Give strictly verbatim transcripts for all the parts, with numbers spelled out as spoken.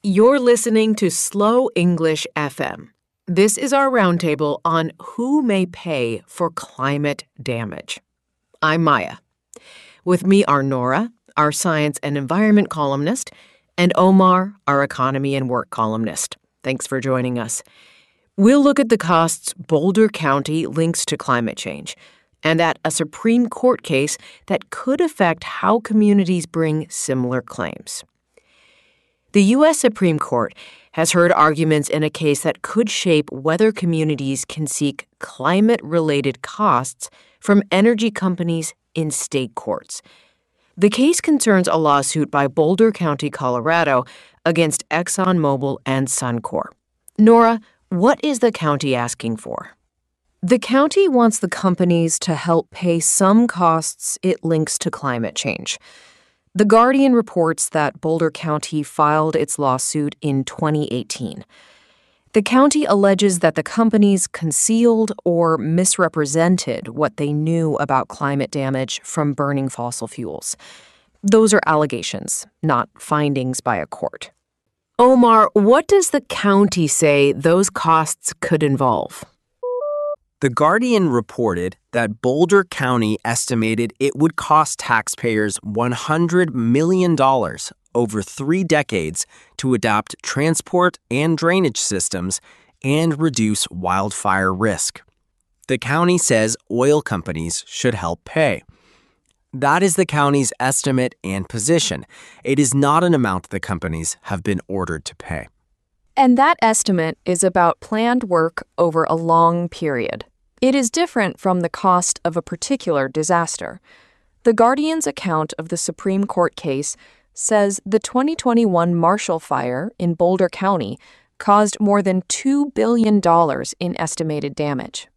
You're listening to Slow English F M. This is our roundtable on who may pay for climate damage. I'm Maya. With me are Nora, our science and environment columnist, and Omar, our economy and work columnist. Thanks for joining us. We'll look at the costs Boulder County links to climate change and at a Supreme Court case that could affect how communities bring similar claims. The U S Supreme Court has heard arguments in a case that could shape whether communities can seek climate-related costs from energy companies in state courts. The case concerns a lawsuit by Boulder County, Colorado, against ExxonMobil and Suncor. Nora, what is the county asking for? The county wants the companies to help pay some costs it links to climate change. The Guardian reports that Boulder County filed its lawsuit in twenty eighteen. The county alleges that the companies concealed or misrepresented what they knew about climate damage from burning fossil fuels. Those are allegations, not findings by a court. Omar, what does the county say those costs could involve? The Guardian reported that Boulder County estimated it would cost taxpayers one hundred million dollars over three decades to adapt transport and drainage systems and reduce wildfire risk. The county says oil companies should help pay. That is the county's estimate and position. It is not an amount the companies have been ordered to pay. And that estimate is about planned work over a long period. It is different from the cost of a particular disaster. The Guardian's account of the Supreme Court case says the twenty twenty-one Marshall Fire in Boulder County caused more than two billion dollars in estimated damage.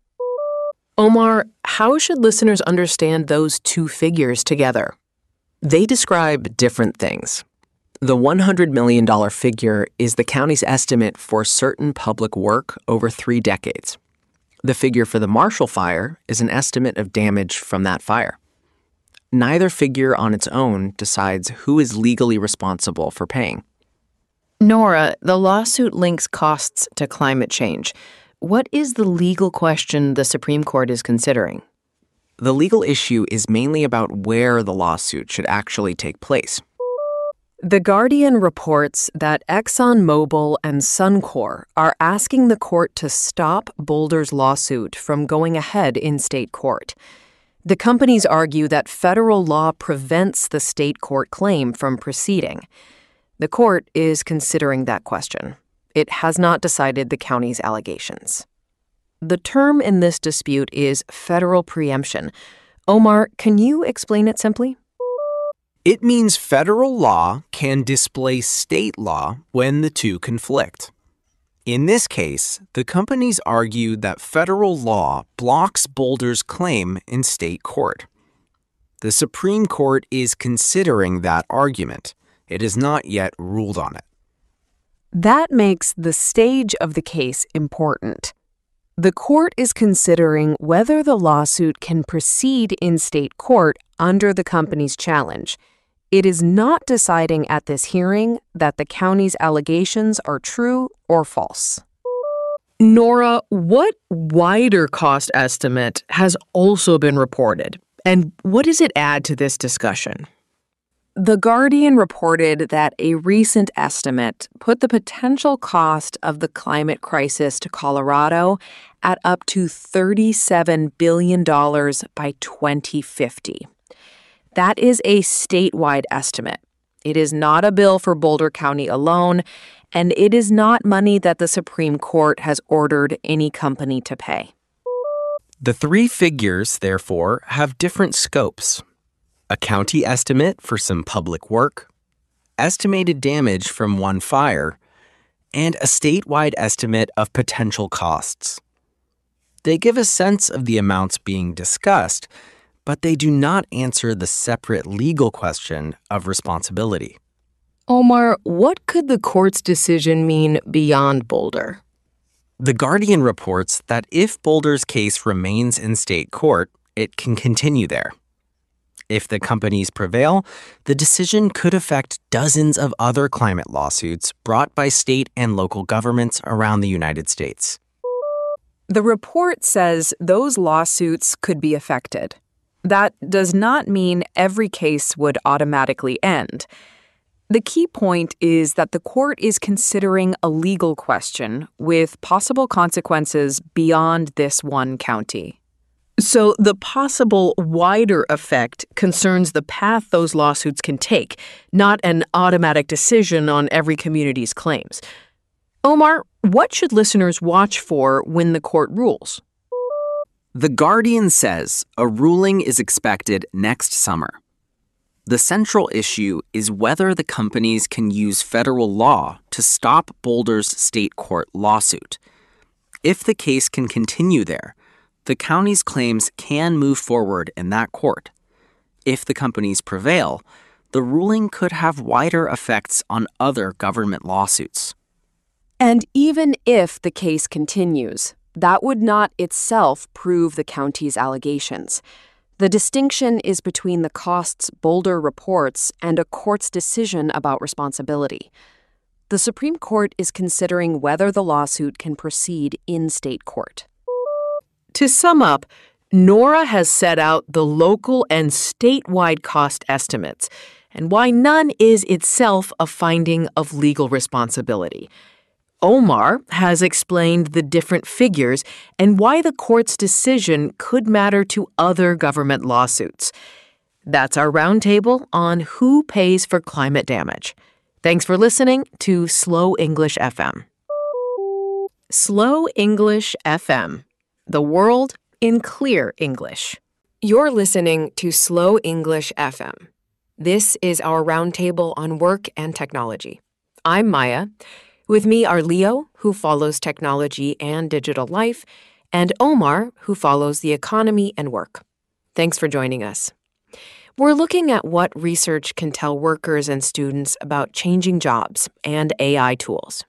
Omar, how should listeners understand those two figures together? They describe different things. The one hundred million dollars figure is the county's estimate for certain public work over three decades. The figure for the Marshall Fire is an estimate of damage from that fire. Neither figure on its own decides who is legally responsible for paying. Nora, the lawsuit links costs to climate change. What is the legal question the Supreme Court is considering? The legal issue is mainly about where the lawsuit should actually take place. The Guardian reports that ExxonMobil and Suncor are asking the court to stop Boulder's lawsuit from going ahead in state court. The companies argue that federal law prevents the state court claim from proceeding. The court is considering that question. It has not decided the county's allegations. The term in this dispute is federal preemption. Omar, can you explain it simply? It means federal law can displace state law when the two conflict. In this case, the companies argue that federal law blocks Boulder's claim in state court. The Supreme Court is considering that argument. It has not yet ruled on it. That makes the stage of the case important. The court is considering whether the lawsuit can proceed in state court under the company's challenge. It is not deciding at this hearing that the county's allegations are true or false. Nora, what wider cost estimate has also been reported, and what does it add to this discussion? The Guardian reported that a recent estimate put the potential cost of the climate crisis to Colorado at up to thirty-seven billion dollars by twenty fifty. That is a statewide estimate. It is not a bill for Boulder County alone, and it is not money that the Supreme Court has ordered any company to pay. The three figures, therefore, have different scopes. A county estimate for some public work, estimated damage from one fire, and a statewide estimate of potential costs. They give a sense of the amounts being discussed, but they do not answer the separate legal question of responsibility. Omar, what could the court's decision mean beyond Boulder? The Guardian reports that if Boulder's case remains in state court, it can continue there. If the companies prevail, the decision could affect dozens of other climate lawsuits brought by state and local governments around the United States. The report says those lawsuits could be affected. That does not mean every case would automatically end. The key point is that the court is considering a legal question with possible consequences beyond this one county. So the possible wider effect concerns the path those lawsuits can take, not an automatic decision on every community's claims. Omar, what should listeners watch for when the court rules? The Guardian says a ruling is expected next summer. The central issue is whether the companies can use federal law to stop Boulder's state court lawsuit. If the case can continue there, the county's claims can move forward in that court. If the companies prevail, the ruling could have wider effects on other government lawsuits. And even if the case continues, that would not itself prove the county's allegations. The distinction is between the costs Boulder reports and a court's decision about responsibility. The Supreme Court is considering whether the lawsuit can proceed in state court. To sum up, Nora has set out the local and statewide cost estimates and why none is itself a finding of legal responsibility. Omar has explained the different figures and why the court's decision could matter to other government lawsuits. That's our roundtable on who pays for climate damage. Thanks for listening to Slow English F M. Slow English F M. The world in clear English. You're listening to Slow English F M. This is our roundtable on work and technology. I'm Maya. With me are Leo, who follows technology and digital life, and Omar, who follows the economy and work. Thanks for joining us. We're looking at what research can tell workers and students about changing jobs and A I tools.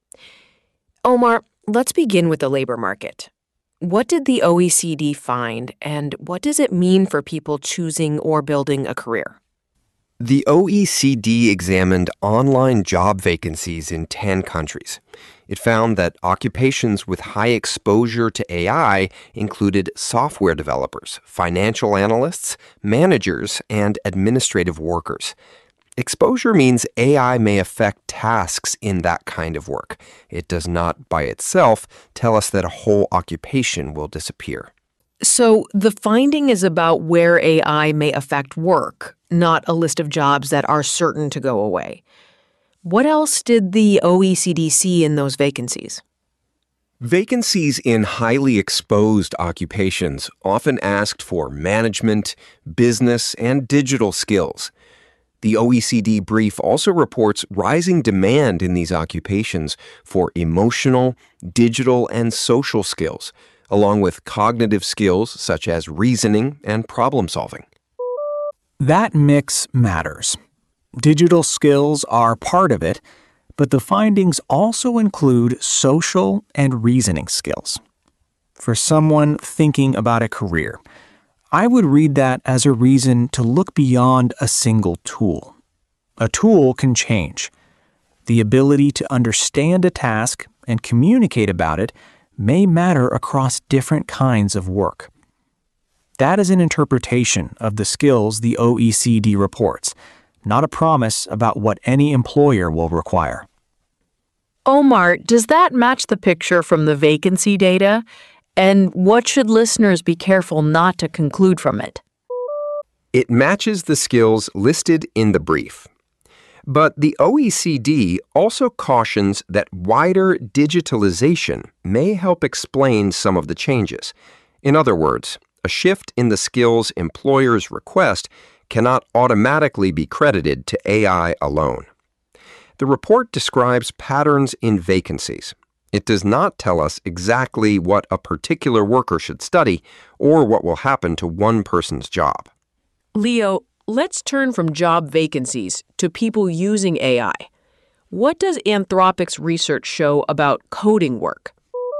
Omar, let's begin with the labor market. What did the O E C D find, and what does it mean for people choosing or building a career? The O E C D examined online job vacancies in ten countries. It found that occupations with high exposure to A I included software developers, financial analysts, managers, and administrative workers. Exposure means A I may affect tasks in that kind of work. It does not, by itself, tell us that a whole occupation will disappear. So the finding is about where A I may affect work, not a list of jobs that are certain to go away. What else did the O E C D see in those vacancies? Vacancies in highly exposed occupations often asked for management, business, and digital skills. The O E C D brief also reports rising demand in these occupations for emotional, digital, and social skills, along with cognitive skills such as reasoning and problem solving. That mix matters. Digital skills are part of it, but the findings also include social and reasoning skills. For someone thinking about a career, I would read that as a reason to look beyond a single tool. A tool can change. The ability to understand a task and communicate about it may matter across different kinds of work. That is an interpretation of the skills the O E C D reports, not a promise about what any employer will require. Omar, does that match the picture from the vacancy data? And what should listeners be careful not to conclude from it? It matches the skills listed in the brief. But the O E C D also cautions that wider digitalization may help explain some of the changes. In other words, a shift in the skills employers request cannot automatically be credited to A I alone. The report describes patterns in vacancies. It does not tell us exactly what a particular worker should study or what will happen to one person's job. Leo, let's turn from job vacancies to people using A I. What does Anthropic's research show about coding work?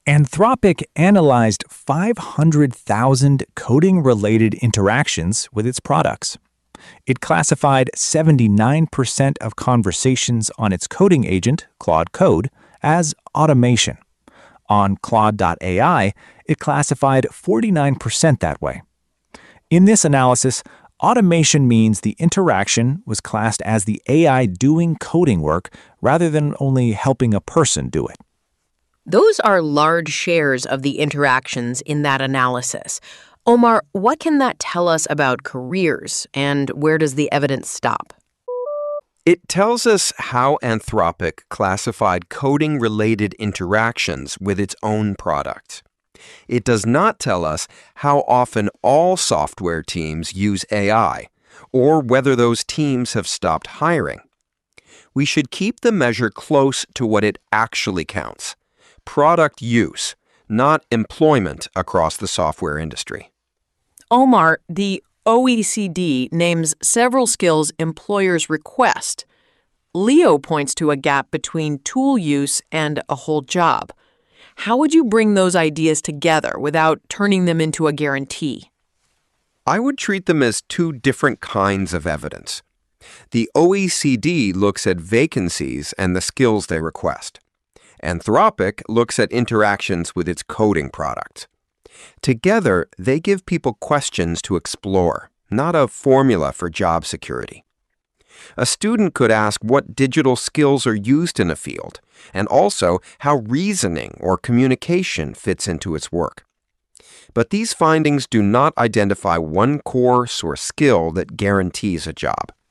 Anthropic analyzed five hundred thousand coding-related interactions with its products. It classified seventy-nine percent of conversations on its coding agent, Claude Code, as automation. On Claude dot A I, it classified forty-nine percent that way. In this analysis, automation means the interaction was classed as the A I doing coding work rather than only helping a person do it. Those are large shares of the interactions in that analysis. Omar, what can that tell us about careers, and where does the evidence stop? It tells us how Anthropic classified coding-related interactions with its own product. It does not tell us how often all software teams use A I, or whether those teams have stopped hiring. We should keep the measure close to what it actually counts: product use, not employment across the software industry. Omar, the O E C D names several skills employers request. Leo points to a gap between tool use and a whole job. How would you bring those ideas together without turning them into a guarantee? I would treat them as two different kinds of evidence. The O E C D looks at vacancies and the skills they request. Anthropic looks at interactions with its coding products. Together, they give people questions to explore, not a formula for job security. A student could ask what digital skills are used in a field, and also how reasoning or communication fits into its work. But these findings do not identify one course or skill that guarantees a job.